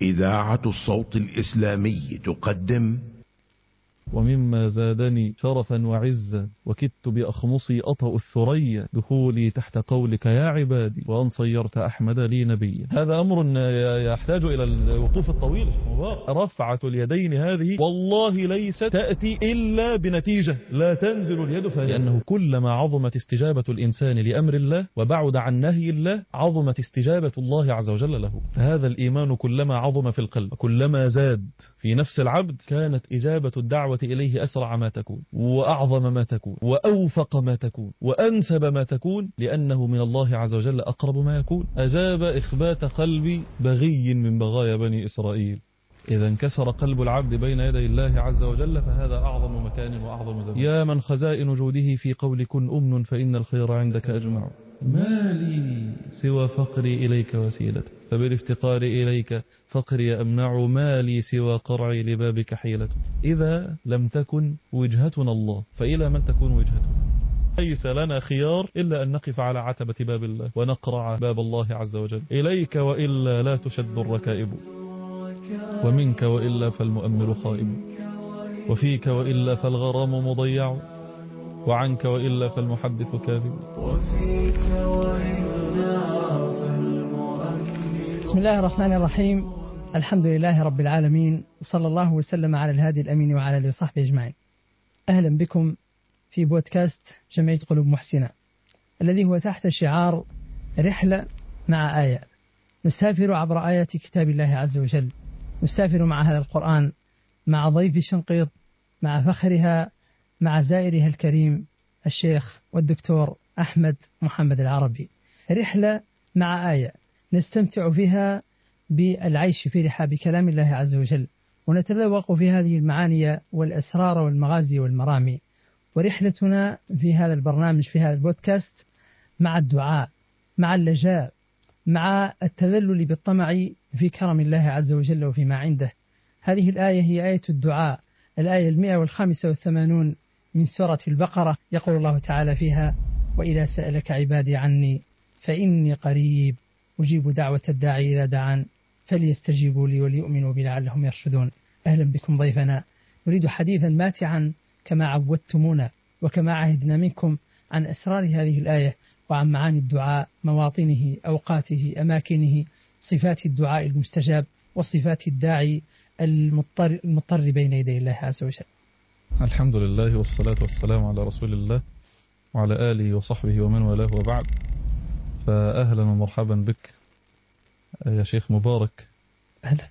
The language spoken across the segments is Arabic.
إذاعة الصوت الإسلامي تقدم. ومما زادني شرفا وعزا وكدت بأخمصي أطأ الثريا دخولي تحت قولك يا عبادي وأن صيرت أحمد لي نبيا. هذا أمر يحتاج إلى الوقوف الطويل. رفعة اليدين هذه والله ليست تأتي إلا بنتيجة، لا تنزل اليد لأنه كلما عظمت استجابة الإنسان لأمر الله وبعد عن نهي الله عظمت استجابة الله عز وجل له. فهذا الإيمان كلما عظم في القلب كلما زاد في نفس العبد كانت إجابة الدعوة إليه أسرع ما تكون وأعظم ما تكون وأوفق ما تكون وأنسب ما تكون، لأنه من الله عز وجل أقرب ما يكون. أجاب إخبات قلب بغي من بغايا بني إسرائيل. إذا انكسر قلب العبد بين يدي الله عز وجل فهذا أعظم مكان وأعظم زمان. يا من خزائن جوده في قول كن أمن فإن الخير عندك أجمع. ما لي سوى فقري إليك وسيلة فبالافتقار إليك فقري أمنع. ما لي سوى قرعي لبابك حيلة. إذا لم تكن وجهتنا الله فإلى من تكون وجهتنا؟ ليس لنا خيار إلا أن نقف على عتبة باب الله ونقرع باب الله عز وجل. إليك وإلا لا تشد الركائب، ومنك وإلا فالمؤمل خائب، وفيك وإلا فالغرام مضيع، وعنك وإلا فالمحدث كاذب. بسم الله الرحمن الرحيم. الحمد لله رب العالمين، صلى الله وسلم على الهادي الأمين وعلى آله وصحبه أجمعين. أهلا بكم في بودكاست جمعية قلوب محسنة الذي هو تحت شعار رحلة مع آية. نسافر عبر آيات كتاب الله عز وجل، نسافر مع هذا القرآن، مع ضيف شنقيط، مع فخرها، مع زائرها الكريم الشيخ والدكتور أحمد محمد العربي. رحلة مع آية نستمتع فيها بالعيش في رحاب كلام الله عز وجل، ونتذوق في هذه المعاني والأسرار والمغازي والمرامي. ورحلتنا في هذا البرنامج في هذا البودكاست مع الدعاء، مع اللجاء، مع التذلل بالطمع في كرم الله عز وجل وفيما عنده. هذه الآية هي آية الدعاء، الآية 185 من سورة البقرة. يقول الله تعالى فيها: وإذا سألك عبادي عني فإني قريب أجيب دعوة الداعي إذا دعان فليستجيبوا لي وليؤمنوا بي لعلهم يرشدون. أهلا بكم ضيفنا. نريد حديثا ماتعا كما عودتمونا وكما عهدنا منكم عن أسرار هذه الآية وعن معاني الدعاء، مواطنه، أوقاته، أماكنه، صفات الدعاء المستجاب وصفات الداعي المضطر بين يدي الله عز وجل. الحمد لله والصلاة والسلام على رسول الله وعلى آله وصحبه ومن والاه وبعد. فأهلا ومرحبا بك يا شيخ مبارك. أهلا.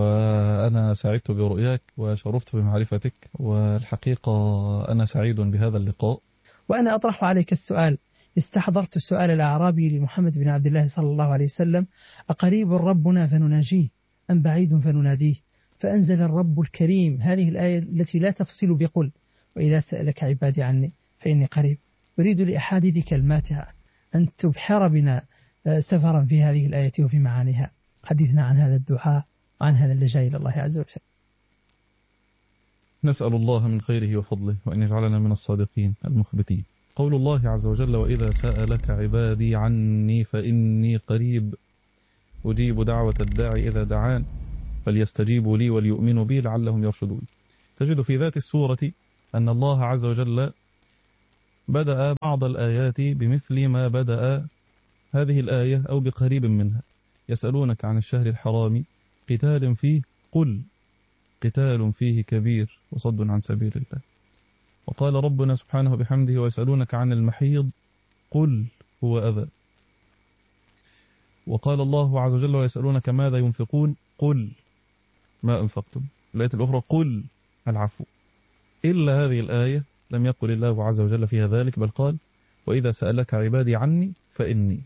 وأنا سعدت برؤياك وشرفت بمعرفتك، والحقيقة أنا سعيد بهذا اللقاء. وأنا أطرح عليك السؤال. استحضرت السؤال الأعرابي لمحمد بن عبد الله صلى الله عليه وسلم: أقريب ربنا فنناجيه أم بعيد فنناديه؟ فأنزل الرب الكريم هذه الآية التي لا تفصل بقل: وإذا سألك عبادي عني فإني قريب. أريد لأحاديثك الماتعة أن تبحر بنا سفرا في هذه الآية وفي معانيها. حدثنا عن هذا الدعاء وعن هذا اللجاء إلى الله عز وجل. نسأل الله من خيره وفضله وأن يجعلنا من الصادقين المخبتين. قول الله عز وجل: وإذا سألك عبادي عني فإني قريب أجيب دعوة الداعي إذا دعان فليستجيبوا لي وليؤمنوا بي لعلهم يرشدون. تجد في ذات السورة أن الله عز وجل بدأ بعض الآيات بمثل ما بدأ هذه الآية أو بقريب منها. يسألونك عن الشهر الحرام قتال فيه قل قتال فيه كبير وصد عن سبيل الله. وقال ربنا سبحانه بحمده: ويسألونك عن المحيض قل هو أذى. وقال الله عز وجل: ويسألونك ماذا ينفقون قل ما أنفقتم. الآية الأخرى قل العفو. إلا هذه الآية لم يقل الله عز وجل فيها ذلك، بل قال: وإذا سألك عبادي عني فإني.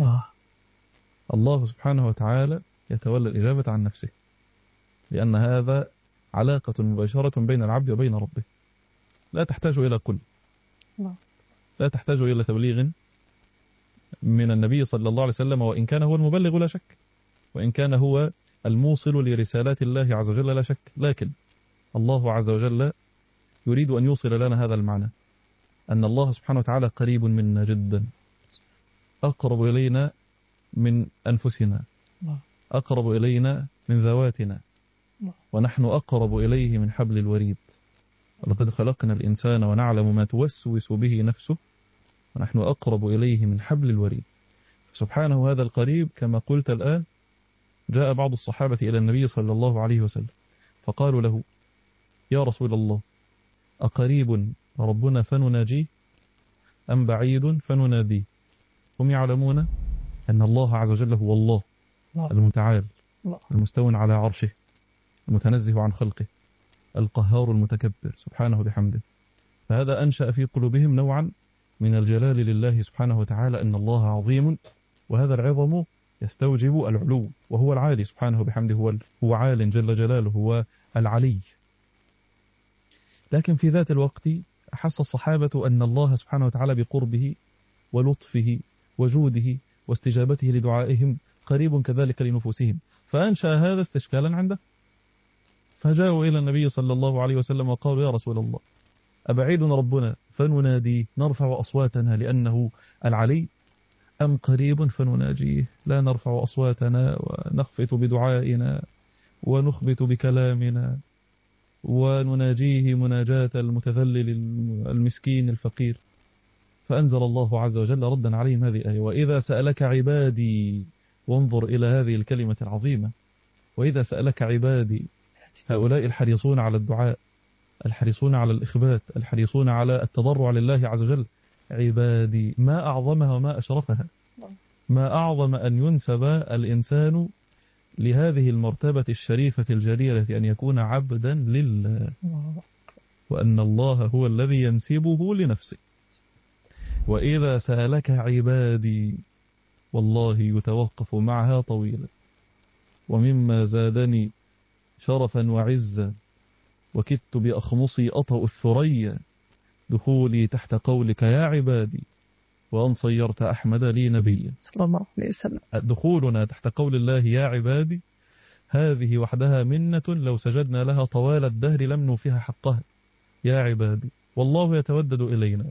الله سبحانه وتعالى يتولى الإجابة عن نفسه، لأن هذا علاقة مباشرة بين العبد وبين ربه، لا تحتاج إلى قل، لا تحتاج إلى تبليغ من النبي صلى الله عليه وسلم، وإن كان هو المبلغ لا شك، وإن كان هو الموصل لرسالات الله عز وجل لا شك، لكن الله عز وجل يريد أن يوصل لنا هذا المعنى، أن الله سبحانه وتعالى قريب منا جدا، أقرب إلينا من أنفسنا، أقرب إلينا من ذواتنا، ونحن أقرب إليه من حبل الوريد. ولقد خلقنا الإنسان ونعلم ما توسوس به نفسه، ونحن أقرب إليه من حبل الوريد. سبحانه هذا القريب. كما قلت الآن، جاء بعض الصحابة إلى النبي صلى الله عليه وسلم فقالوا له: يا رسول الله، أقريب ربنا فنناجيه أم بعيد فنناديه؟ هم يعلمون أن الله عز وجل هو الله المتعال المستوى على عرشه، المتنزه عن خلقه، القهار المتكبر سبحانه بحمده. فهذا أنشأ في قلوبهم نوعا من الجلال لله سبحانه وتعالى، أن الله عظيم، وهذا العظم يستوجب العلو، وهو العالي سبحانه بحمده، هو عال جل جلاله، هو العلي. لكن في ذات الوقت أحس الصحابة أن الله سبحانه وتعالى بقربه ولطفه وجوده واستجابته لدعائهم قريب كذلك لنفوسهم، فأنشأ هذا استشكالا عنده. فجاءوا إلى النبي صلى الله عليه وسلم وقالوا: يا رسول الله، أبعيد ربنا فنناديه نرفع أصواتنا لأنه العلي، أم قريب فنناجيه لا نرفع أصواتنا ونخفت بدعائنا ونخبت بكلامنا ونناجيه مناجاة المتذلل المسكين الفقير؟ فأنزل الله عز وجل ردا عليهم هذه الآية: وإذا سألك عبادي. وانظر إلى هذه الكلمة العظيمة: وإذا سألك عبادي. هؤلاء الحريصون على الدعاء، الحريصون على الإخبات، الحريصون على التضرع لله عز وجل. عبادي، ما أعظمها وما أشرفها، ما أعظم أن ينسب الإنسان لهذه المرتبة الشريفة الجليلة، أن يكون عبدا لله، وأن الله هو الذي ينسبه لنفسه. وإذا سألك عبادي، والله يتوقف معها طويلا. ومما زادني شرفا وعزا وكدت بأخمصي أطأ الثريا دخولي تحت قولك يا عبادي، وأن صيرت أحمد لي نبيا صلى الله عليه وسلم. دخولنا تحت قول الله يا عبادي هذه وحدها منة لو سجدنا لها طوال الدهر لم نوفيها حقها. يا عبادي، والله يتودد إلينا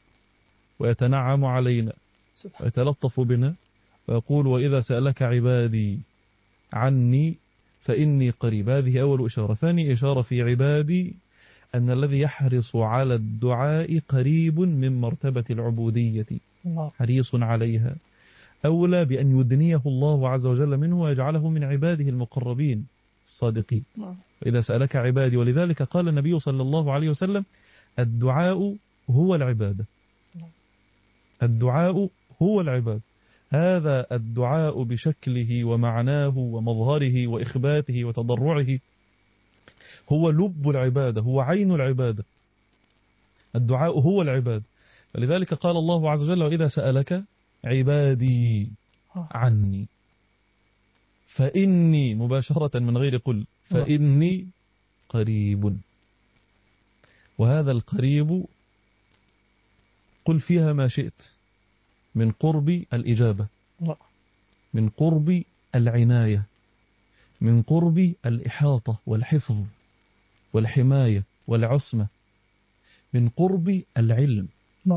ويتنعم علينا ويتلطف بنا، فيقول: وإذا سألك عبادي عني فإني قريب. هذه أول إشارة. ثاني إشارة في عبادي أن الذي يحرص على الدعاء قريب من مرتبة العبودية، حريص عليها، أولى بأن يدنيه الله عز وجل منه ويجعله من عباده المقربين الصادقين. وإذا سألك عبادي. ولذلك قال النبي صلى الله عليه وسلم: الدعاء هو العبادة. الدعاء هو العبادة. هذا الدعاء بشكله ومعناه ومظهره وإخباته وتضرعه هو لب العبادة، هو عين العبادة. الدعاء هو العبادة. فلذلك قال الله عز وجل: وإذا سألك عبادي عني فإني، مباشرة من غير قل، فإني قريب. وهذا القريب قل فيها ما شئت من قرب الإجابة، من قرب العناية، من قرب الإحاطة والحفظ والحماية والعصمة، من قرب العلم،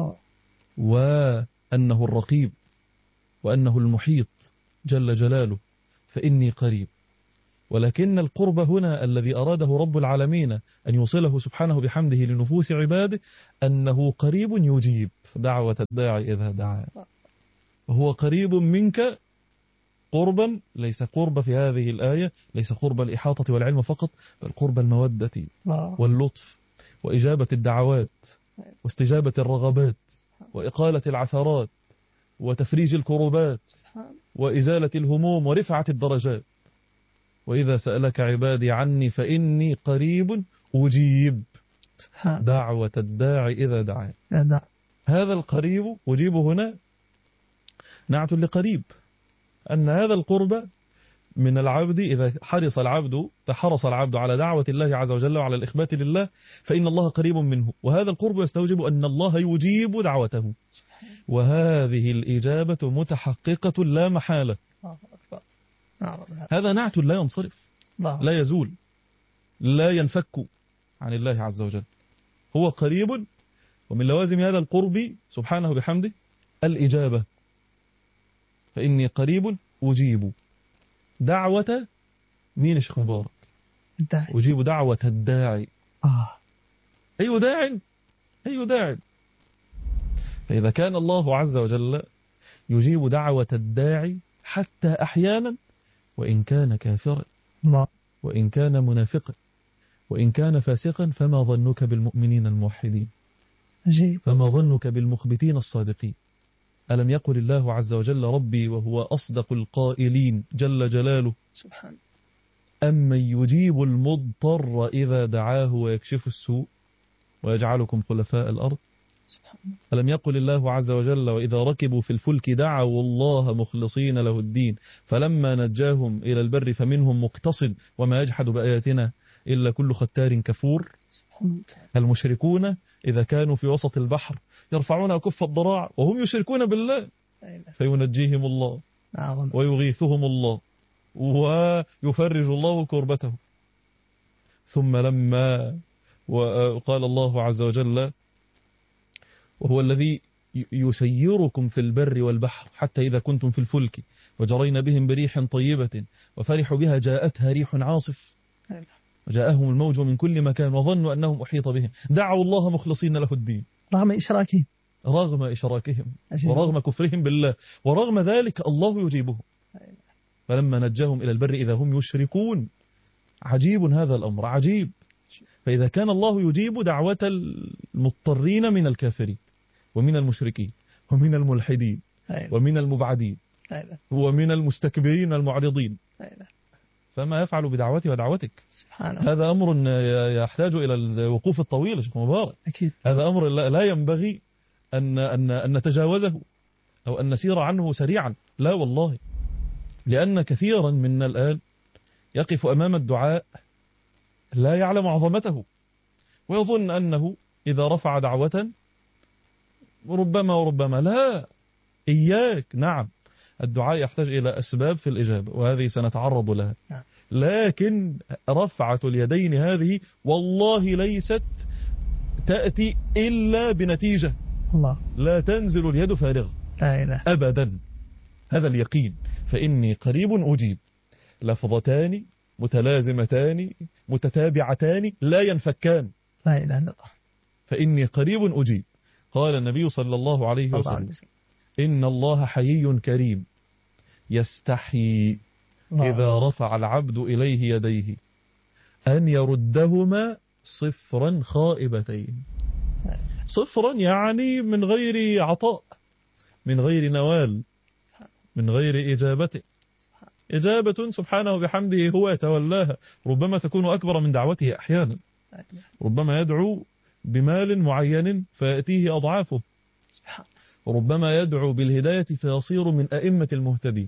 وأنه الرقيب وأنه المحيط جل جلاله. فإني قريب. ولكن القرب هنا الذي أراده رب العالمين أن يوصله سبحانه بحمده لنفوس عباده أنه قريب يجيب دعوة الداعي إذا دعا. وهو قريب منك قربا، ليس قرب في هذه الآية، ليس قرب الإحاطة والعلم فقط، بل قرب المودة واللطف وإجابة الدعوات واستجابة الرغبات وإقالة العثرات وتفريج الكروبات وإزالة الهموم ورفعة الدرجات. وإذا سألك عبادي عني فإني قريب أجيب دعوة الداعي إذا دعا. هذا القريب أجيب هنا نعت لقريب، أن هذا القرب من العبد إذا تحرص العبد على دعوة الله عز وجل وعلى الإخبات لله فإن الله قريب منه، وهذا القرب يستوجب أن الله يجيب دعوته، وهذه الإجابة متحققة لا محالة. هذا نعت لا ينصرف، لا يزول، لا ينفك عن الله عز وجل. هو قريب، ومن لوازم هذا القرب سبحانه بحمده الإجابة. فإني قريب أجيب. دعوة مين يا شيخ مبارك؟ الداعي. أجيب دعوة الداعي. أي داع؟ أي داع؟ فإذا كان الله عز وجل يجيب دعوة الداعي حتى أحيانا وإن كان كافرا وإن كان منافقا وإن كان فاسقا، فما ظنك بالمؤمنين الموحدين؟ عجيب. فما ظنك بالمخبتين الصادقين؟ ألم يقل الله عز وجل ربي وهو أصدق القائلين جل جلاله سبحانه أمن يجيب المضطر إذا دعاه ويكشف السوء ويجعلكم خلفاء الأرض؟ سبحانه. ألم يقل الله عز وجل وإذا ركبوا في الفلك دعوا الله مخلصين له الدين فلما نجاهم إلى البر فمنهم مقتصد وما يجحد بآياتنا إلا كل ختار كفور؟ المشركون إذا كانوا في وسط البحر يرفعون أكف الضراع وهم يشركون بالله فينجيهم الله ويغيثهم الله ويفرج الله كربته. ثم لما وقال الله عز وجل وهو الذي يسيركم في البر والبحر حتى إذا كنتم في الفلك وجرين بهم بريح طيبة وفرحوا بها جاءتها ريح عاصف وجاءهم الموج من كل مكان وظنوا أنهم أحيط بهم دعوا الله مخلصين له الدين رغم إشراكهم ورغم كفرهم بالله، ورغم ذلك الله يجيبهم فلما نجاهم إلى البر إذا هم يشركون. عجيب هذا الأمر، عجيب. فإذا كان الله يجيب دعوة المضطرين من الكافرين ومن المشركين ومن الملحدين ومن المبعدين ومن المستكبرين المعرضين، فما يفعل بدعوتي ودعوتك؟ هذا أمر يحتاج إلى الوقوف الطويل شيخ مبارك. أكيد. هذا أمر لا ينبغي أن نتجاوزه أو أن نسير عنه سريعا، لا والله. لأن كثيرا منا الآن يقف أمام الدعاء لا يعلم عظمته ويظن أنه إذا رفع دعوة وربما لا. إياك، نعم الدعاء يحتاج إلى أسباب في الإجابة وهذه سنتعرض لها، لكن رفعة اليدين هذه والله ليست تأتي إلا بنتيجة. الله. لا تنزل اليد فارغة أبدا، هذا اليقين. فإني قريب أجيب، لفظتان متلازمتان متتابعتان لا ينفكان. لا إله إلا الله. فإني قريب أجيب. قال النبي صلى الله عليه وسلم إن الله حيي كريم يستحي إذا رفع العبد إليه يديه أن يردهما صفرا خائبتين. صفرا يعني من غير عطاء، من غير نوال، من غير إجابته. إجابة سبحانه بحمده هو يتولاها، ربما تكون أكبر من دعوته أحيانا، ربما يدعو بمال معين فيأتيه أضعافه، ربما يدعو بالهداية فيصير من أئمة المهتدين،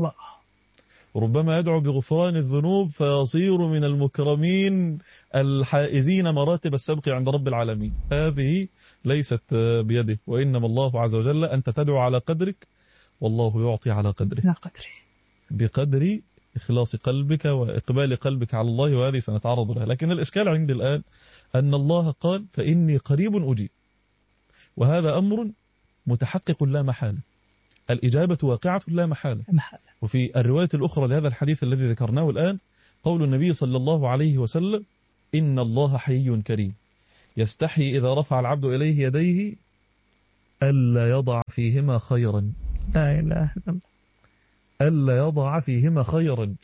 ربما يدعو بغفران الذنوب فيصير من المكرمين الحائزين مراتب السبق عند رب العالمين. هذه ليست بيده، وإنما الله عز وجل أنت تدعو على قدرك والله يعطي على قدره، بقدر إخلاص قلبك وإقبال قلبك على الله، وهذه سنتعرض لها. لكن الإشكال عندي الآن أن الله قال فإني قريب أجيب، وهذا أمر متحقق لا محالة، الإجابة واقعة لا محالة. وفي الرواية الأخرى لهذا الحديث الذي ذكرناه الآن قول النبي صلى الله عليه وسلم إن الله حي كريم يستحي إذا رفع العبد إليه يديه ألا يضع فيهما خيرا. لا إله إلا الله. ألا يضع فيهما خيرا.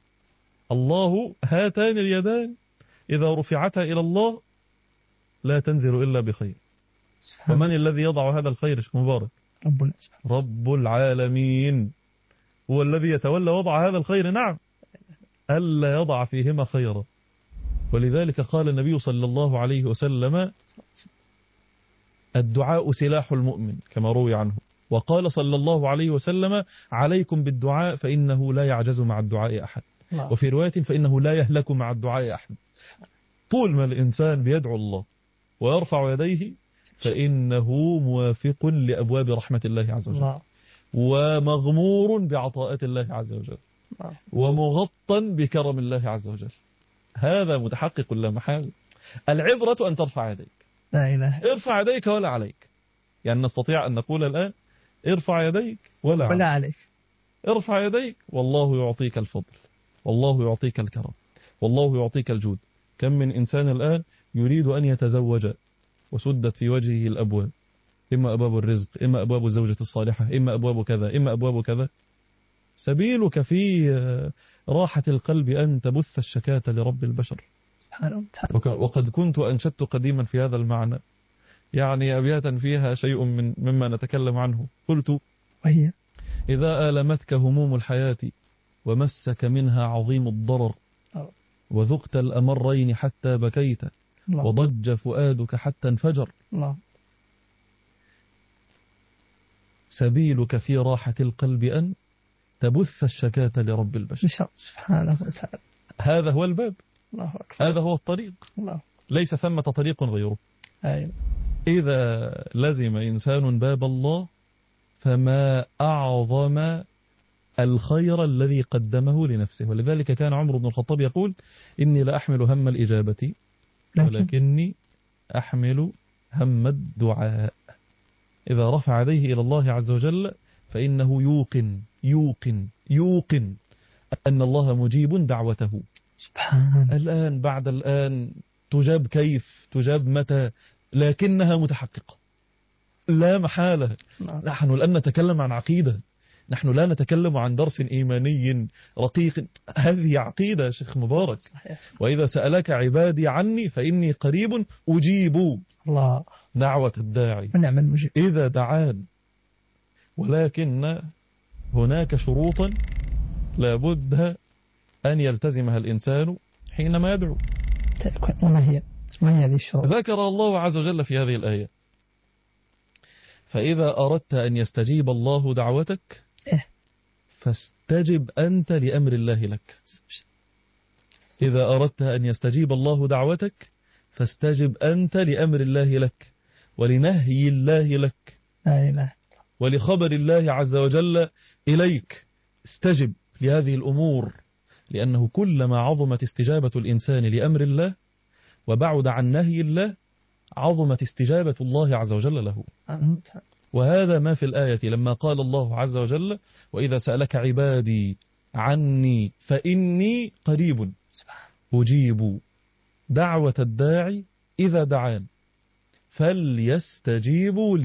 الله هاتان اليدان إذا رفعتا إلى الله لا تنزل إلا بخير. فمن الذي يضع هذا الخير شيخ مبارك؟ رب العالمين هو الذي يتولى وضع هذا الخير. نعم، ألا يضع فيهما خيرا. ولذلك قال النبي صلى الله عليه وسلم الدعاء سلاح المؤمن كما روي عنه، وقال صلى الله عليه وسلم عليكم بالدعاء فإنه لا يعجز مع الدعاء أحد، وفي رواية فإنه لا يهلك مع الدعاء أحد. طول ما الإنسان بيدعو الله ويرفع يديه فإنه موافق لأبواب رحمة الله عز وجل، ومغمور بعطاءات الله عز وجل، ومغطى بكرم الله عز وجل. هذا متحقق لا محال. العبرة أن ترفع يديك. لا إله. ارفع يديك ولا عليك، يعني نستطيع أن نقول الآن ارفع يديك ولا عليك. ارفع يديك والله يعطيك الفضل، والله يعطيك الكرم، والله يعطيك الجود. كم من إنسان الآن يريد أن يتزوج وسدت في وجهه الأبواب، إما أبواب الرزق، إما أبواب الزوجة الصالحة، إما أبواب كذا، إما أبواب كذا. سبيلك في راحة القلب أن تبث الشكاة لرب البشر. وقد كنت أنشدت قديما في هذا المعنى، يعني أبياتا فيها شيء مما نتكلم عنه. قلت: وهي إذا آلمتك هموم الحياة ومسك منها عظيم الضرر، وذقت الأمرين حتى بكيت، وضج فؤادك حتى انفجر، سبيلك في راحة القلب أن تبث الشكاة لرب البشر. سبحانه وتعالى. هذا هو الباب، الله أكبر. هذا هو الطريق، ليس ثمة طريق غيره. إذا لزم إنسان باب الله فما أعظم الخير الذي قدمه لنفسه. ولذلك كان عمر بن الخطاب يقول: إني لا أحمل هم الإجابة ولكني أحمل هم الدعاء. إذا رفع يديه إلى الله عز وجل فإنه يوقن أن الله مجيب دعوته. سبحان. الآن بعد الآن تجاب كيف، تجاب متى، لكنها متحققة لا محالة. نحن الآن نتكلم عن عقيدة، نحن لا نتكلم عن درس إيماني رقيق. هذه عقيدة شيخ مبارك. وإذا سألك عبادي عني فإني قريب أجيب الله دعوة الداعي ونعم المجيب إذا دعان. ولكن هناك شروطا لابد أن يلتزمها الإنسان حينما يدعو. وما هي هذه الشروط؟ ذكر الله عز وجل في هذه الآية: فإذا أردت أن يستجيب الله دعوتك فاستجب أنت لأمر الله لك. إذا أردت أن يستجيب الله دعوتك فاستجب أنت لأمر الله لك ولنهي الله لك ولخبر الله عز وجل إليك. استجب لهذه الأمور، لأنه كلما عظمت استجابة الإنسان لأمر الله وبعد عن نهي الله عظمت استجابة الله عز وجل له. وهذا ما في الآية لما قال الله عز وجل: وإذا سألك عبادي عني فإني قريب أجيب دعوة الداعي إذا دعان فليستجيبوا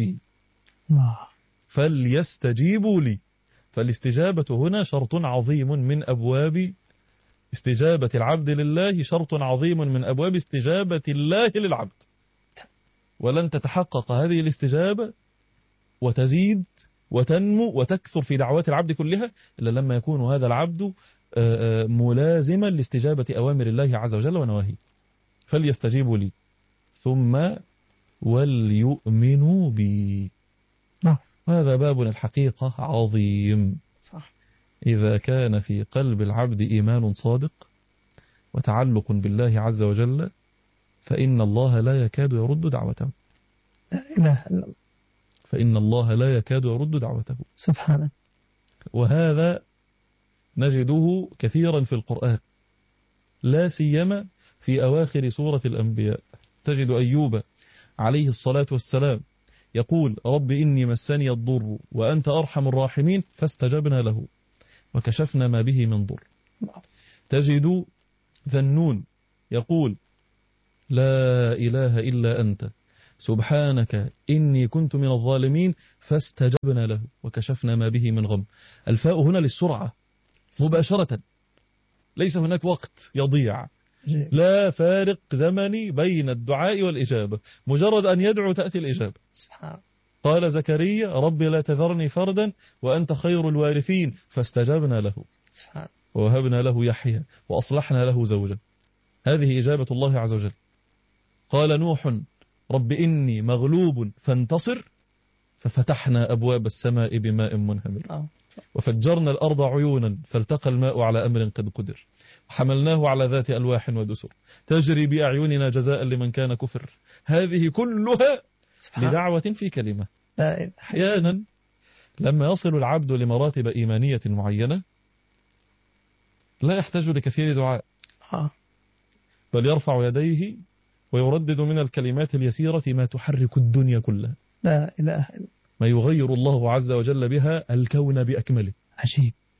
لي. فالاستجابة هنا شرط عظيم من أبواب استجابة العبد لله، شرط عظيم من أبواب استجابة الله للعبد. ولن تتحقق هذه الاستجابة وتزيد وتنمو وتكثر في دعوات العبد كلها إلا لما يكون هذا العبد ملازما لاستجابة أوامر الله عز وجل ونواهيه. فليستجيبوا لي ثم وليؤمنوا بي. هذا باب الحقيقة عظيم. إذا كان في قلب العبد إيمان صادق وتعلق بالله عز وجل فإن الله لا يكاد يرد دعوته. فإن الله لا يكاد يرد دعوته سبحانه. وهذا نجده كثيرا في القرآن، لا سيما في أواخر سورة الأنبياء. تجد أيوب عليه الصلاة والسلام يقول: رب إني مسني الضر وأنت أرحم الراحمين فاستجبنا له وكشفنا ما به من ضر. تجد ذنون يقول: لا إله إلا أنت سبحانك إني كنت من الظالمين فاستجبنا له وكشفنا ما به من غم. الفاء هنا للسرعة مباشرة، ليس هناك وقت يضيع، لا فارق زمني بين الدعاء والإجابة، مجرد أن يدعو تأتي الإجابة. قال زكريا: رب لا تذرني فردا وأنت خير الوارثين فاستجبنا له ووهبنا له يحيى وأصلحنا له زوجا. هذه إجابة الله عز وجل. قال نوح: رب إني مغلوب فانتصر ففتحنا أبواب السماء بماء منهمر وفجرنا الأرض عيونا فالتقى الماء على أمر قد قدر وحملناه على ذات ألواح ودسر تجري بأعيننا جزاء لمن كان كفر. هذه كلها لدعوة في كلمة. أحيانا لما يصل العبد لمراتب إيمانية معينة لا يحتاج لكثير دعاء، بل يرفع يديه ويردد من الكلمات اليسيرة ما تحرك الدنيا كلها. لا إله إلا ما يغير الله عز وجل بها الكون بأكمله. عجيب.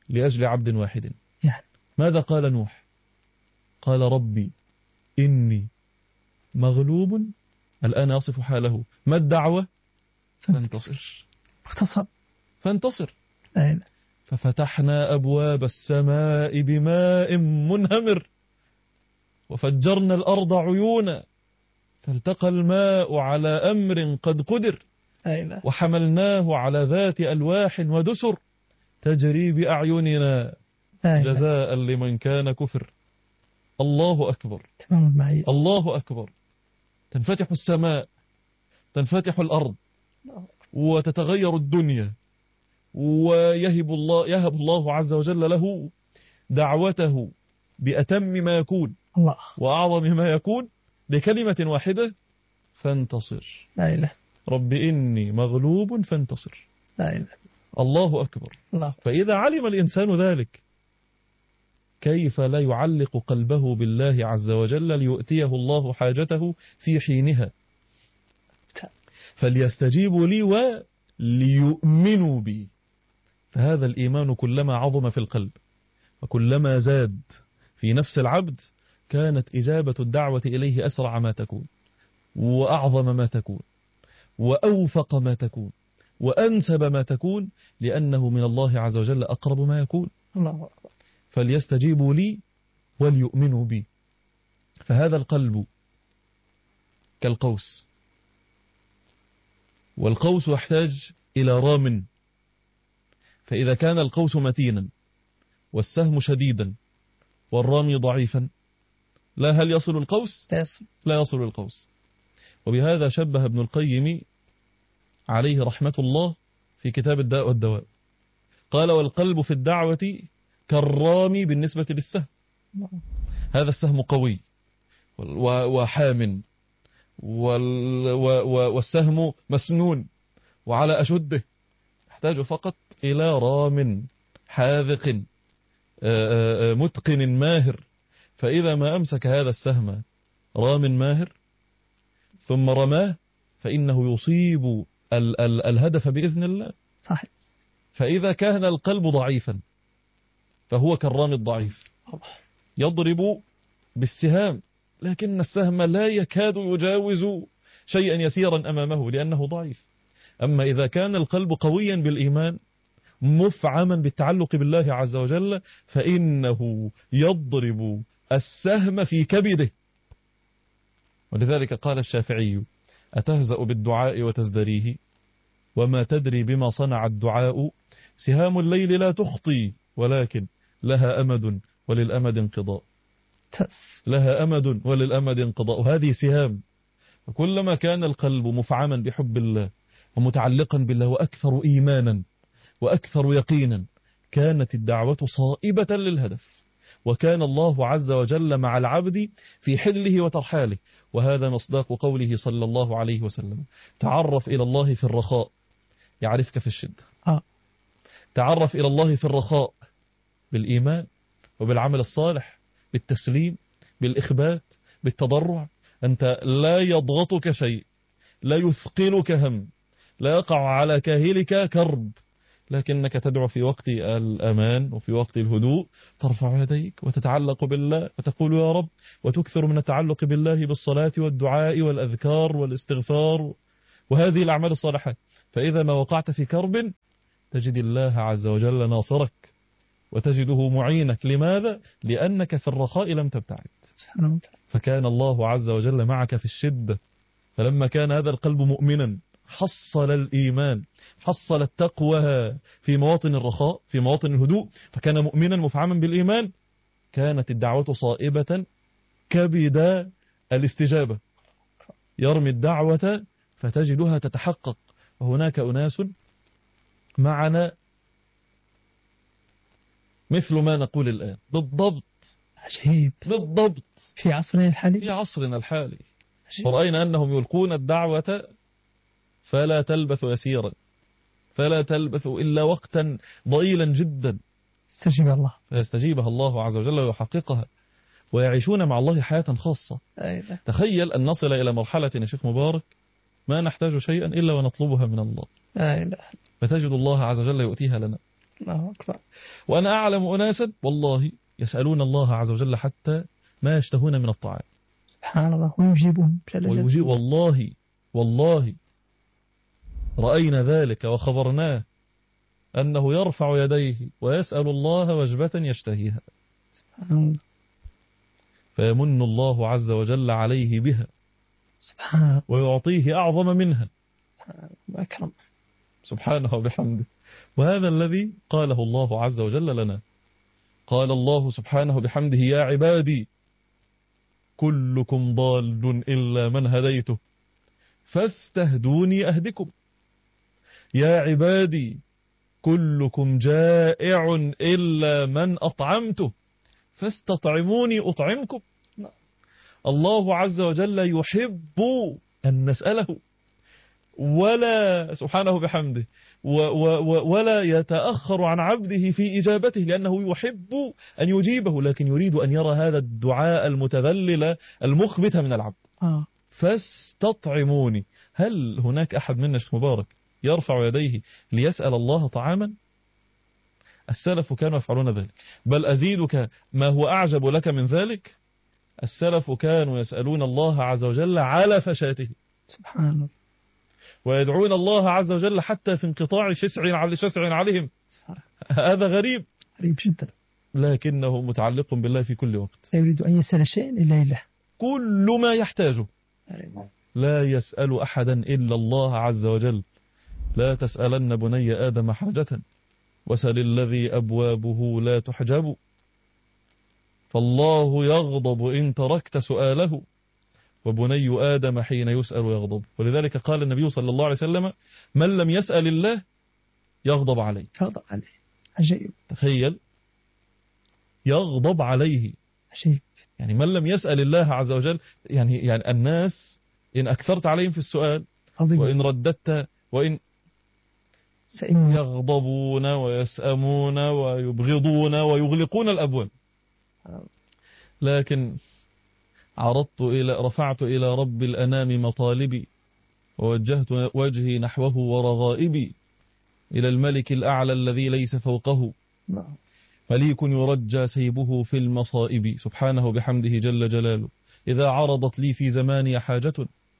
لأجل عبد واحد. يعني ماذا قال نوح؟ قال ربي إني مغلوب. الآن يصف حاله. ما الدعوة؟ فانتصر. اختصر. فانتصر. أين. ففتحنا أبواب السماء بماء منهمر وفجرنا الأرض عيونا فالتقى الماء على أمر قد قدر أين. وحملناه على ذات ألواح ودسر تجري بأعيننا أين. جزاء لمن كان كفر. الله أكبر. تمام معي. الله أكبر. تنفتح السماء، تنفتح الأرض، وتتغير الدنيا، ويهب الله عز وجل له دعوته بأتم ما يكون الله. وأعظم ما يكون بكلمة واحدة: فانتصر. لا إله. رب إني مغلوب فانتصر. لا إله. الله أكبر. الله. فإذا علم الإنسان ذلك كيف لا يعلق قلبه بالله عز وجل ليؤتيه الله حاجته في حينها. فليستجيبوا لي وليؤمنوا بي. فهذا الإيمان كلما عظم في القلب وكلما زاد في نفس العبد كانت إجابة الدعوة إليه أسرع ما تكون وأعظم ما تكون وأوفق ما تكون وأنسب ما تكون، لأنه من الله عز وجل أقرب ما يكون. الله أكبر. فليستجيبوا لي وليؤمنوا بي. فهذا القلب كالقوس، والقوس يحتاج إلى رام. فإذا كان القوس متينا والسهم شديدا والرامي ضعيفا هل يصل القوس؟ لا يصل القوس. وبهذا شبه ابن القيم عليه رحمة الله في كتاب الداء والدواء، قال: والقلب في الدعوة كالرامي بالنسبة للسهم. هذا السهم قوي وحام والسهم مسنون وعلى أشده، يحتاج فقط إلى رام حاذق متقن ماهر. فإذا ما أمسك هذا السهم رام ماهر ثم رماه فإنه يصيب الهدف بإذن الله. صحيح. فإذا كان القلب ضعيفا فهو كالرام الضعيف يضرب بالسهام، لكن السهم لا يكاد يجاوز شيئا يسيرا أمامه لأنه ضعيف. أما إذا كان القلب قويا بالإيمان مفعما بالتعلق بالله عز وجل فإنه يضرب السهم في كبده. ولذلك قال الشافعي: أتهزأ بالدعاء وتزدريه وما تدري بما صنع الدعاء، سهام الليل لا تخطي ولكن لها أمد وللأمد انقضاء. لها أمد وللأمد انقضاء. هذه سهام. وكلما كان القلب مفعما بحب الله ومتعلقا بالله وأكثر إيمانا وأكثر يقينا كانت الدعوة صائبة للهدف، وكان الله عز وجل مع العبد في حله وترحاله. وهذا مصداق قوله صلى الله عليه وسلم: تعرف إلى الله في الرخاء يعرفك في الشدة. تعرف إلى الله في الرخاء بالإيمان وبالعمل الصالح، بالتسليم، بالإخبات، بالتضرع. أنت لا يضغطك شيء، لا يثقلك هم، لا يقع على كاهلك كرب، لكنك تدعو في وقت الأمان وفي وقت الهدوء، ترفع يديك وتتعلق بالله وتقول يا رب، وتكثر من التعلق بالله بالصلاة والدعاء والأذكار والاستغفار وهذه الأعمال الصالحة. فإذا ما وقعت في كرب تجد الله عز وجل ناصرك وتجده معينك. لماذا؟ لأنك في الرخاء لم تبتعد، فكان الله عز وجل معك في الشدة. فلما كان هذا القلب مؤمنا حصل الإيمان، حصل التقوى في مواطن الرخاء، في مواطن الهدوء، فكان مؤمنا مفعما بالإيمان. كانت الدعوة صائبة كبد الاستجابة، يرمي الدعوة فتجدها تتحقق. وهناك أناس معنا مثل ما نقول الآن بالضبط. عجيب. بالضبط في عصرنا الحالي. في عصرنا الحالي ورأينا أنهم يلقون الدعوة فلا تلبث يسيرا، فلا تلبث إلا وقتا ضئيلا جدا استجيب الله، فيستجيبها الله عز وجل ويحققها، ويعيشون مع الله حياة خاصة. تخيل أن نصل إلى مرحلة يا شيخ مبارك ما نحتاج شيئا إلا ونطلبها من الله، فتجد الله عز وجل يؤتيها لنا. الله أكبر. وأنا أعلم أناسا والله يسألون الله عز وجل حتى ما يشتهون من الطعام. سبحان الله. ويجيبهم جل جلاله. ويجيب والله رأينا ذلك وخبرناه أنه يرفع يديه ويسأل الله وجبة يشتهيها، سبحان الله. فيمن الله عز وجل عليه بها سبحان الله. ويعطيه أعظم منها وأكرم سبحانه وبحمده. وهذا الذي قاله الله عز وجل لنا. قال الله سبحانه بحمده: يا عبادي كلكم ضال إلا من هديته فاستهدوني أهدكم. يا عبادي كلكم جائع إلا من أطعمته فاستطعموني أطعمكم. الله عز وجل يحب أن نسأله، ولا سبحانه بحمده ولا يتأخر عن عبده في إجابته، لأنه يحب أن يجيبه، لكن يريد أن يرى هذا الدعاء المتذلل المخبت من العبد. فاستطعموني. هل هناك أحد منا شيخ مبارك يرفع يديه ليسأل الله طعاما؟ السلف كانوا يفعلون ذلك، بل أزيدك ما هو أعجب لك من ذلك، السلف كانوا يسألون الله عز وجل على فشاته. سبحان الله. ويدعون الله عز وجل حتى في انقطاع شسع عليهم. هذا غريب جدا، لكنه متعلق بالله في كل وقت. لا يريد أن يسأل شيء إلا إله، كل ما يحتاجه. لا يسأل أحدا إلا الله عز وجل. لا تسألن بني آدم حاجة وسل الذي أبوابه لا تحجب، فالله يغضب إن تركت سؤاله، وبني آدم حين يسأل يغضب. ولذلك قال النبي صلى الله عليه وسلم: من لم يسأل الله يغضب عليه. يغضب عليه. عجيب. تخيل، يغضب عليه. عجيب. يعني من لم يسأل الله عز وجل، يعني الناس إن أكثرت عليهم في السؤال عظيم. وإن رددت وإن يغضبون ويسأمون ويبغضون ويغلقون الأبواب. لكن رفعت إلى رب الأنام مطالبي ووجهت وجهي نحوه ورغائبي، إلى الملك الأعلى الذي ليس فوقه مليك يرجى سيبه في المصائب، سبحانه بحمده جل جلاله. إذا عرضت لي في زماني حاجة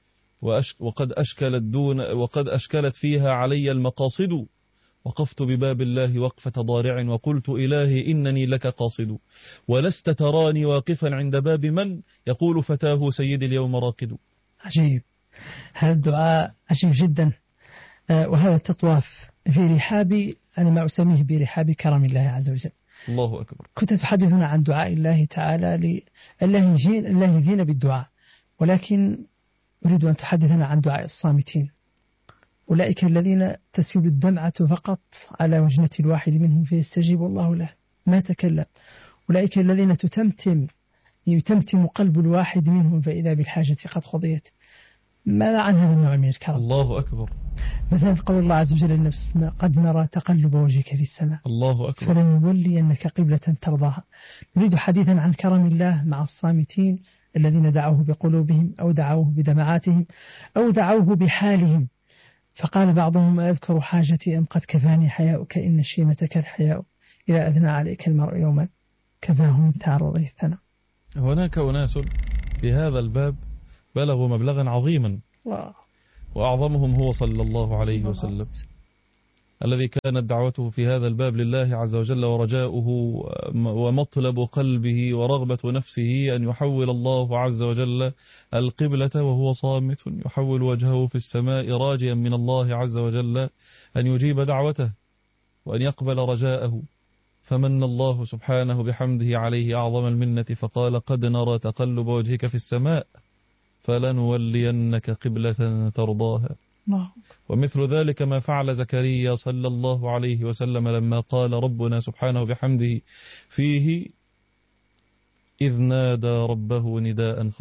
وقد أشكلت فيها علي المقاصد، وقفت بباب الله وقفة ضارع وقلت: إلهي إنني لك قاصد، ولست تراني واقفا عند باب من يقول فتاه سيدي اليوم راكد. عجيب. هذا الدعاء عجيب جدا. وهذا التطواف في رحاب، أنا ما أسميه برحاب كرم الله عز وجل. الله أكبر. كنت تحدثنا عن دعاء الله تعالى الله يهدينا بالدعاء، ولكن أريد أن تحدثنا عن دعاء الصامتين، أولئك الذين تسيل الدمعة فقط على وجنة الواحد منهم فيستجيب الله له ما تكلم، أولئك الذين يتمتم قلب الواحد منهم فإذا بالحاجة قد قضيت. ماذا عن هذا النوع من الكرم؟ الله أكبر. مثلا قول الله عز وجل للنفس: قد نرى تقلب وجهك في السماء. الله أكبر. فلنولينك قبلة ترضاها. نريد حديثا عن كرم الله مع الصامتين الذين دعوه بقلوبهم أو دعوه بدمعاتهم أو دعوه بحالهم، فقال بعضهم: أذكر حاجتي أم قد كفاني حياؤك إن شيمتك الحياء إذا أثنى عليك المرء يوما كفاه من تعرض الثناء. هناك أناس في هذا الباب بلغوا مبلغا عظيما، وأعظمهم هو صلى الله عليه وسلم، الذي كانت دعوته في هذا الباب لله عز وجل ورجاؤه ومطلب قلبه ورغبة نفسه أن يحول الله عز وجل القبلة وهو صامت، يحول وجهه في السماء راجيا من الله عز وجل أن يجيب دعوته وأن يقبل رجاءه. فمن الله سبحانه بحمده عليه أعظم المنة فقال: قد نرى تقلب وجهك في السماء فلنولينك قبلة ترضاها. ومثل ذلك ما فعل زكريا صلى الله عليه وسلم لما قال ربنا سبحانه بحمده فيه: إذ نادى ربه نداء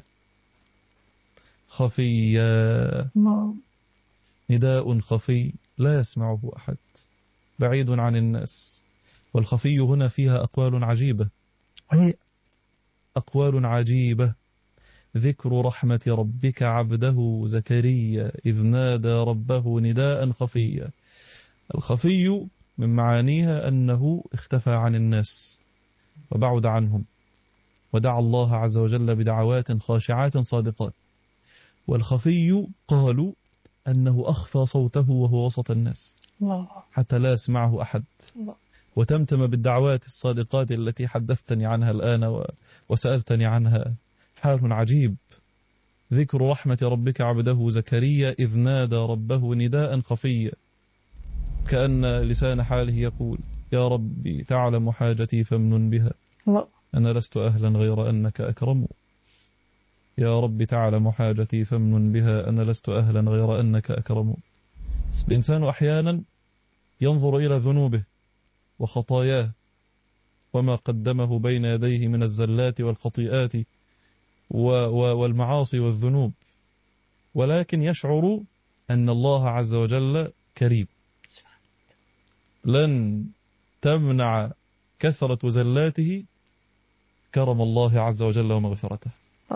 خفيا نداء خفي لا يسمعه أحد، بعيد عن الناس. والخفي هنا فيها أقوال عجيبة، وهي أقوال عجيبة: ذكر رحمة ربك عبده زكريا إذ نادى ربه نداء خفيا. الخفي من معانيها أنه اختفى عن الناس وبعد عنهم، ودعا الله عز وجل بدعوات خاشعات صادقات. والخفي قالوا أنه أخفى صوته وهو وسط الناس حتى لا يسمعه أحد، وتمتم بالدعوات الصادقات التي حدثتني عنها الآن وسألتني عنها. حال عجيب، ذكر رحمة ربك عبده زكريا إذ نادى ربه نداء خفيا، كأن لسان حاله يقول يا ربي تعلم حاجتي فامنن بها، أنا لست أهلا غير أنك أكرم. يا رب تعلم حاجتي فامنن بها، أنا لست أهلا غير أنك أكرم. الإنسان أحيانا ينظر إلى ذنوبه وخطاياه وما قدمه بين يديه من الزلات والخطيئات والمعاصي والذنوب، ولكن يشعر أن الله عز وجل كريم، لن تمنع كثرة زلاته كرم الله عز وجل ومغفرته،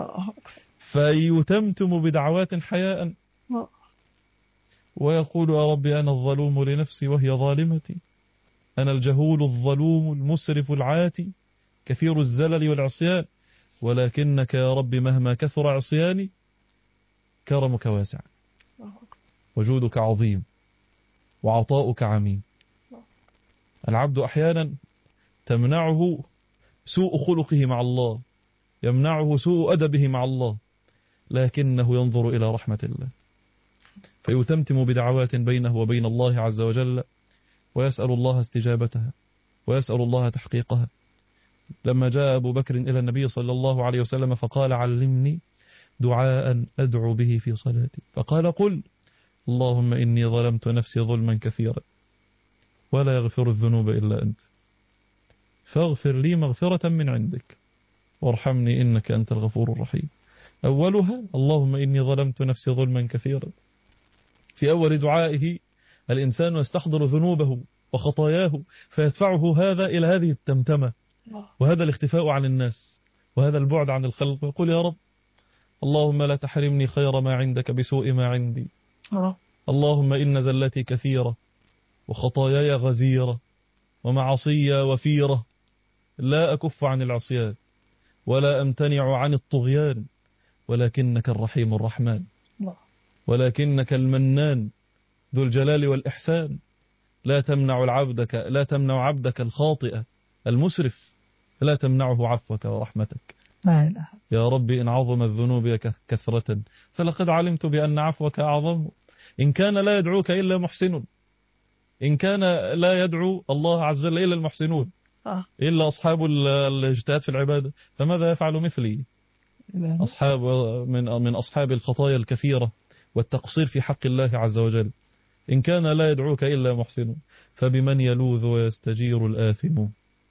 فيتمتم بدعوات حياء ويقول يا ربي أنا الظلوم لنفسي وهي ظالمتي، أنا الجهول الظلوم المسرف العاتي كثير الزلل والعصيان، ولكنك يا رب مهما كثر عصياني كرمك واسع وجودك عظيم وعطاؤك عميم. العبد أحيانا تمنعه سوء خلقه مع الله، يمنعه سوء أدبه مع الله، لكنه ينظر إلى رحمة الله فيتمتم بدعوات بينه وبين الله عز وجل، ويسأل الله استجابتها ويسأل الله تحقيقها. لما جاء أبو بكر إلى النبي صلى الله عليه وسلم فقال علمني دعاء أدعو به في صلاتي، فقال قل اللهم إني ظلمت نفسي ظلما كثيرا ولا يغفر الذنوب إلا أنت، فاغفر لي مغفرة من عندك وارحمني إنك أنت الغفور الرحيم. أولها اللهم إني ظلمت نفسي ظلما كثيرا. في أول دعائه الإنسان يستحضر ذنوبه وخطاياه فيدفعه هذا إلى هذه التمتمة وهذا الاختفاء عن الناس وهذا البعد عن الخلق، ويقول يا رب اللهم لا تحرمني خير ما عندك بسوء ما عندي، اللهم إن زلتي كثيرة وخطاياي غزيرة ومعصية وفيرة، لا أكف عن العصيان ولا أمتنع عن الطغيان، ولكنك الرحيم الرحمن ولكنك المنان ذو الجلال والإحسان، لا تمنع عبدك الخاطئ المسرف، لا تمنعه عفوك ورحمتك. يا رب إن عظم الذنوب كثرة فلقد علمت بأن عفوك أعظم. إن كان لا يدعوك إلا محسن، إن كان لا يدعو الله عز وجل إلا المحسنون إلا أصحاب الاجتهاد في العبادة، فماذا يفعل مثلي أصحاب من أصحاب الخطايا الكثيرة والتقصير في حق الله عز وجل؟ إن كان لا يدعوك إلا محسن فبمن يلوذ ويستجير الآثم.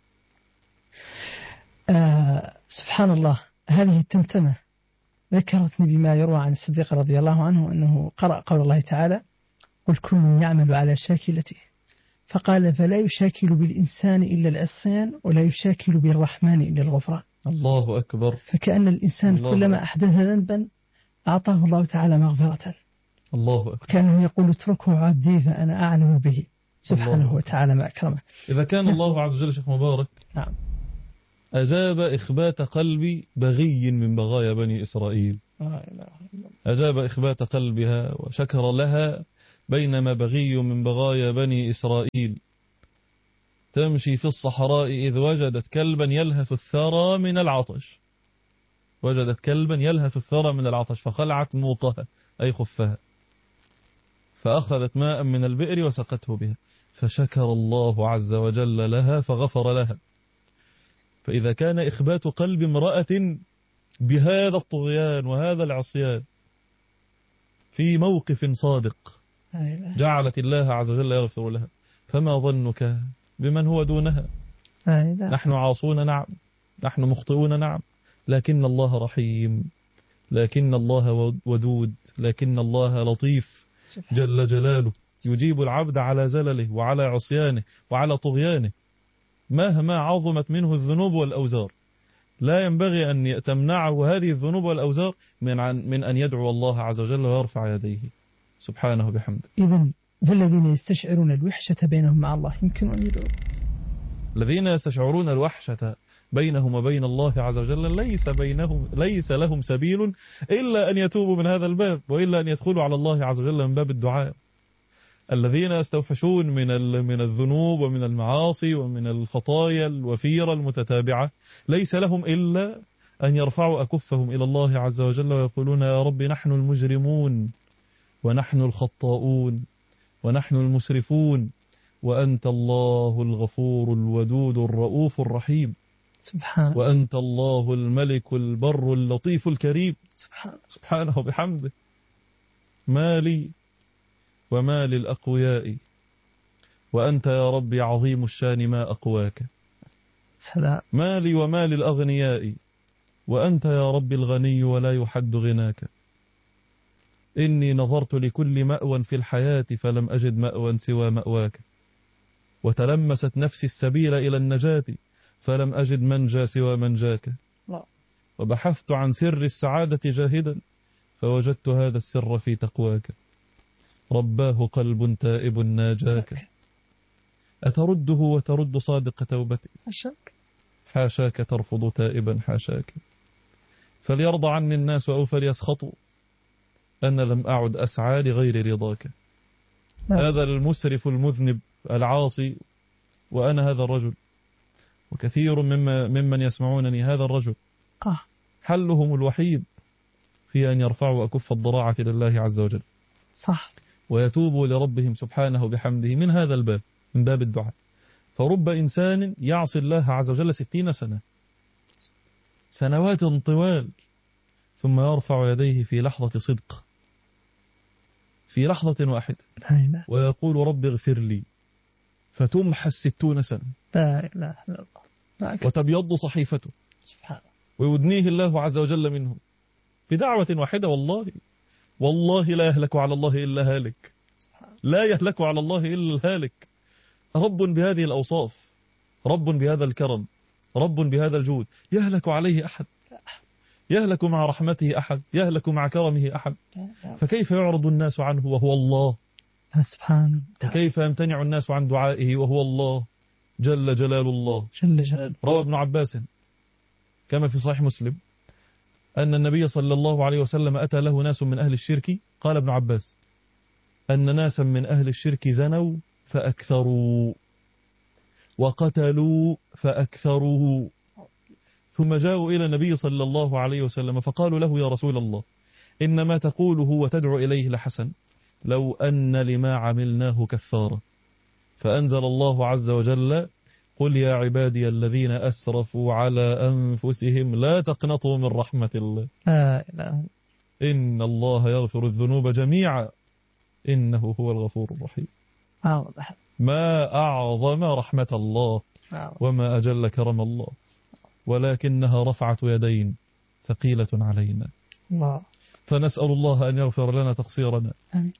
سبحان الله، هذه التمتمة ذكرتني بما يروى عن الصديق رضي الله عنه أنه قرأ قول الله تعالى قل كل يعمل على شاكلته، فقال فلا يشاكل بالإنسان إلا العصيان ولا يشاكل بالرحمن إلا الغفران. الله أكبر. فكأن الإنسان كلما أحدث ذنبا أعطاه الله تعالى مغفرة. الله أكبر. كانه يقول اتركه عبدي فأنا أعلم به سبحانه وتعالى ما أكرمه. إذا كان الله عز وجل شيخ مبارك نعم أجاب إخبات قلب بغي من بغايا بني إسرائيل، أجاب إخبات قلبها وشكر لها، بينما بغي من بغايا بني إسرائيل تمشي في الصحراء إذ وجدت كلبا يلهث الثرى من العطش، وجدت كلبا يلهث الثرى من العطش فخلعت موقها أي خفها فأخذت ماء من البئر وسقته بها، فشكر الله عز وجل لها فغفر لها. فإذا كان إخبات قلب امرأة بهذا الطغيان وهذا العصيان في موقف صادق جعلت الله عز وجل يغفر لها، فما ظنك بمن هو دونها؟ نحن عاصون نعم، نحن مخطئون نعم، لكن الله رحيم، لكن الله ودود، لكن الله لطيف جل جلاله، يجيب العبد على زلله وعلى عصيانه وعلى طغيانه مهما عظمت منه الذنوب والأوزار. لا ينبغي أن تمنعه هذه الذنوب والأوزار من أن يدعو الله عز وجل ويرفع يديه سبحانه بحمده. إذن والذين يستشعرون الوحشة بينهم مع الله يمكن أن يدعوا. الذين يستشعرون الوحشة بينهم وبين الله عز وجل ليس لهم سبيل إلا أن يتوبوا من هذا الباب، وإلا أن يدخلوا على الله عز وجل من باب الدعاء. الذين يستوحشون من الذنوب ومن المعاصي ومن الخطايا الوفيرة المتتابعة ليس لهم إلا أن يرفعوا أكفهم إلى الله عز وجل ويقولون يا رب نحن المجرمون ونحن الخطاؤون ونحن المسرفون، وأنت الله الغفور الودود الرؤوف الرحيم، سبحان، وأنت الله الملك البر اللطيف الكريم، سبحانه وبحمده. ما لي وما للأقوياء وأنت يا ربي عظيم الشان ما أقواك. سلام. ما لي وما للأغنياء وأنت يا ربي الغني ولا يحد غناك. إني نظرت لكل مأوى في الحياة فلم أجد مأوى سوى مأواك، وتلمست نفسي السبيل إلى النجاة فلم أجد منجى سوى منجاك، وبحثت عن سر السعادة جاهدا فوجدت هذا السر في تقواك. رباه قلب تائب ناجاك، أترده وترد صادق توبتي، حاشاك ترفض تائبا حاشاك. فليرضى عني الناس أو فليسخطوا أنا لم أعد أسعى لغير رضاك. هذا المسرف المذنب العاصي وأنا هذا الرجل، وكثير ممن يسمعونني هذا الرجل، حلهم الوحيد في أن يرفعوا أكف الضراعة لله عز وجل، صح، ويتوبوا لربهم سبحانه بحمده من هذا الباب، من باب الدعاء. فرب إنسان يعصي الله عز وجل 60 سنة، سنوات طوال، ثم يرفع يديه في لحظة صدق، في لحظة واحدة، ويقول رب اغفر لي، فتمحى 60 سنة، لا إله إلا الله، وتبيض صحيفته، ويدنيه الله عز وجل منه بدعوة واحدة. والله لا يهلك على الله إلا هالك، لا يهلك على الله إلا الهالك. رب بهذه الأوصاف، رب بهذا الكرم، رب بهذا الجود، يهلك عليه أحد؟ يهلك مع رحمته أحد؟ يهلك مع كرمه أحد؟ فكيف يعرض الناس عنه وهو الله سبحانه؟ وكيف يمتنع الناس عن دعائه وهو الله جل جلال الله. روى ابن عباس كما في صحيح مسلم أن النبي صلى الله عليه وسلم أتى له ناس من أهل الشرك، قال ابن عباس أن ناسا من أهل الشرك زنوا فأكثروا وقتلوا فأكثروا، ثم جاءوا إلى النبي صلى الله عليه وسلم فقالوا له يا رسول الله إن ما تقوله وتدعو إليه لحسن، لو أن لما عملناه كفارة. فأنزل الله عز وجل قل يا عبادي الذين أسرفوا على أنفسهم لا تقنطوا من رحمة الله، إن الله يغفر الذنوب جميعا إنه هو الغفور الرحيم. ما أعظم رحمة الله وما أجل كرم الله، ولكنها رفعة يدين ثقيلة علينا. فنسأل الله أن يغفر لنا تقصيرنا،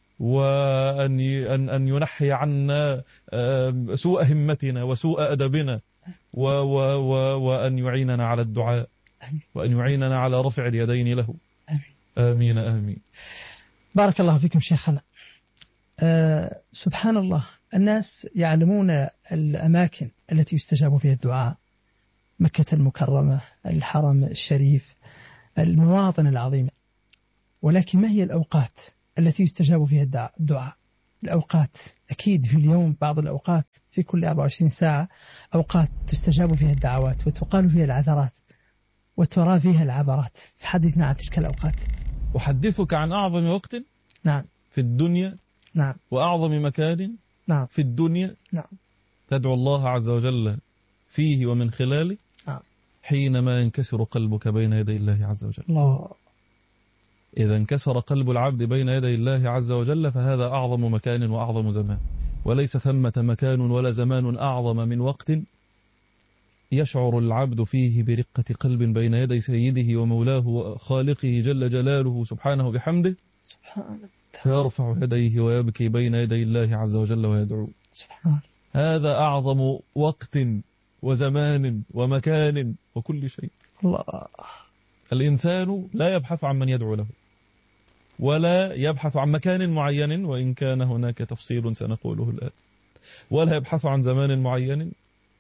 وأن ينحي عنا سوء همتنا وسوء أدبنا، وأن يعيننا على الدعاء، وأن يعيننا على رفع اليدين له. آمين آمين. بارك الله فيكم شيخنا. سبحان الله، الناس يعلمون الأماكن التي يستجاب فيها الدعاء، مكة المكرمة، الحرم الشريف، المواطن العظيمة، ولكن ما هي الأوقات التي يستجاب فيها الدعاء؟ الأوقات أكيد في اليوم بعض الأوقات، في كل 24 ساعة أوقات تستجاب فيها الدعوات وتقال فيها العثرات وترى فيها العبرات. حدثنا عن تلك الأوقات. أحدثك عن أعظم وقت نعم في الدنيا، نعم، وأعظم مكان نعم في الدنيا، نعم، تدعو الله عز وجل فيه ومن خلاله، نعم، حينما ينكسر قلبك بين يدي الله عز وجل. الله. إذا انكسر قلب العبد بين يدي الله عز وجل فهذا أعظم مكان وأعظم زمان، وليس ثمة مكان ولا زمان أعظم من وقت يشعر العبد فيه برقة قلب بين يدي سيده ومولاه وخالقه جل جلاله سبحانه بحمده، فيرفع يديه ويبكي بين يدي الله عز وجل ويدعو. هذا أعظم وقت وزمان ومكان وكل شيء. الله. الإنسان لا يبحث عن من يدعو له، ولا يبحث عن مكان معين، وإن كان هناك تفصيل سنقوله الآن، ولا يبحث عن زمان معين،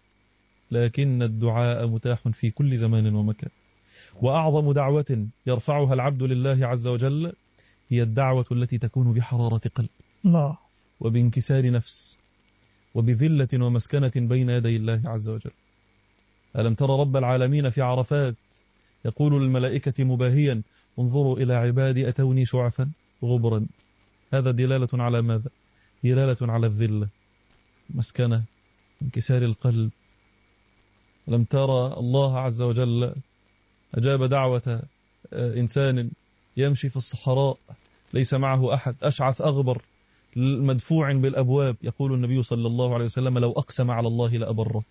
لكن الدعاء متاح في كل زمان ومكان. وأعظم دعوة يرفعها العبد لله عز وجل هي الدعوة التي تكون بحرارة قلب الله، وبانكسار نفس وبذلة ومسكنة بين يدي الله عز وجل. ألم تر رب العالمين في عرفات يقول للملائكة مباهيا: انظروا إلى عبادي أتوني شعثا غبرا. هذا دلالة على ماذا؟ دلالة على الذلة، مسكنة، انكسار القلب. لم ترى الله عز وجل أجاب دعوة إنسان يمشي في الصحراء ليس معه أحد، أشعث أغبر مدفوع بالأبواب، يقول النبي صلى الله عليه وسلم: لو أقسم على الله لأبره.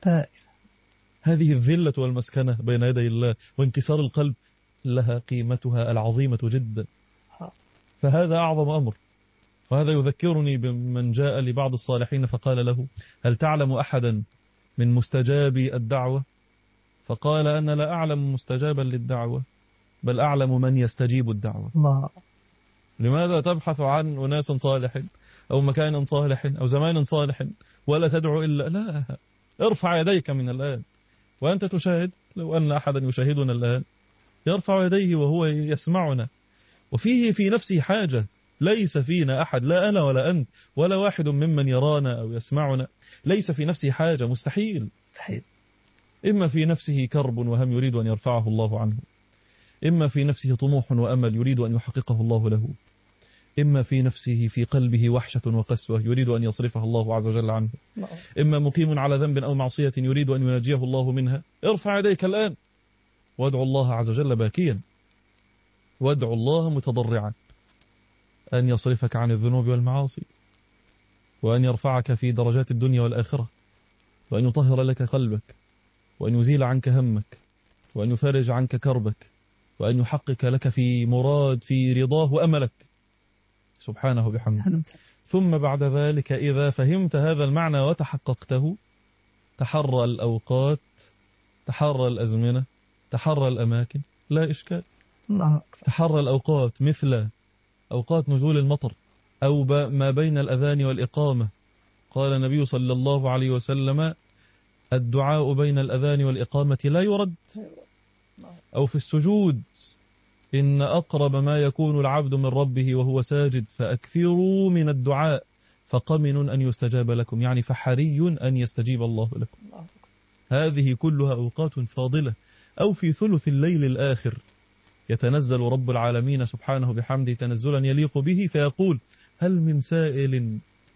هذه الذلة والمسكنة بين يدي الله وانكسار القلب لها قيمتها العظيمة جدا. فهذا أعظم أمر. وهذا يذكرني بمن جاء لبعض الصالحين فقال له: هل تعلم أحدا من مستجابي الدعوة؟ فقال: أنا لا أعلم مستجابا للدعوة، بل أعلم من يستجيب الدعوة. الله. لماذا تبحث عن أناس صالح أو مكان صالح أو زمان صالح ولا تدعو إلا لا؟ ارفع يديك من الآن وأنت تشاهد. لو أن أحدا يشاهدنا الآن يرفع يديه وهو يسمعنا وفيه في نفسه حاجة، ليس فينا أحد، لا أنا ولا أنت ولا واحد ممن يرانا أو يسمعنا ليس في نفسه حاجة، مستحيل. إما في نفسه كرب وهم يريد أن يرفعه الله عنه، إما في نفسه طموح وأمل يريد أن يحققه الله له، إما في نفسه في قلبه وحشة وقسوة يريد أن يصرفها الله عز وجل عنه، إما مقيم على ذنب أو معصية يريد أن يناجيه الله منها. ارفع يديك الآن وادعو الله عز وجل باكيا، وادعو الله متضرعا أن يصرفك عن الذنوب والمعاصي، وأن يرفعك في درجات الدنيا والآخرة، وأن يطهر لك قلبك، وأن يزيل عنك همك، وأن يفرج عنك كربك، وأن يحقق لك في مراد في رضاه وأملك سبحانه بحمده. ثم بعد ذلك إذا فهمت هذا المعنى وتحققته، تحرى الأوقات، تحرى الأزمنة، تحرى الأماكن، لا إشكال. تحرى الأوقات مثل أوقات نزول المطر أو ما بين الأذان والإقامة. قال النبي صلى الله عليه وسلم: الدعاء بين الأذان والإقامة لا يرد. أو في السجود: إن أقرب ما يكون العبد من ربه وهو ساجد فأكثروا من الدعاء فقمن أن يستجاب لكم، يعني فحري أن يستجيب الله لكم. هذه كلها أوقات فاضلة. أو في ثلث الليل الآخر يتنزل رب العالمين سبحانه بحمده تنزلا يليق به فيقول: هل من سائل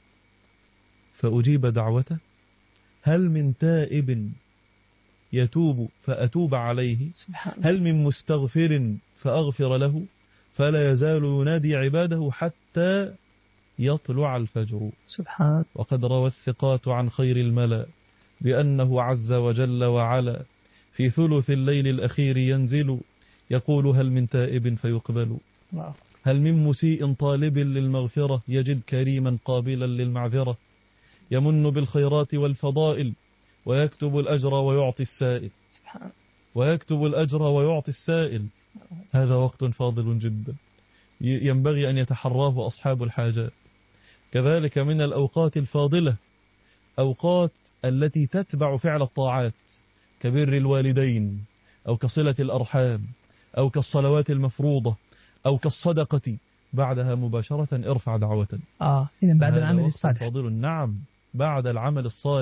فأجيب دعوته؟ هل من تائب يتوب فأتوب عليه؟ هل من مستغفر فأغفر له؟ فلا يزال ينادي عباده حتى يطلع الفجر. سبحان. وقد روى الثقات عن خير الملأ بأنه عز وجل وعلا في ثلث الليل الأخير ينزل يقول: هل من تائب فيقبل؟ هل من مسيء طالب للمغفرة يجد كريما قابلا للمعذرة؟ يمن بالخيرات والفضائل ويكتب الأجر ويعطي السائل. ويكتب الأجر ويعطي السائل. هذا وقت فاضل جدا ينبغي أن يتحراه أصحاب الحاجات. كذلك من الأوقات الفاضلة أوقات التي تتبع فعل الطاعات كبر الوالدين أو كصلة الأرحام أو كالصلوات المفروضة أو كالصدقة. بعدها مباشرة ارفع دعوة. هنا بعد العمل الصالح. فاضل. نعم، بعد العمل الصالح.